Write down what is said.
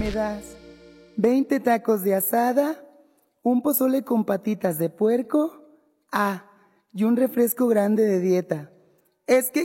me das? 20 tacos de asada, un pozole con patitas de puerco, y un refresco grande de dieta. Es que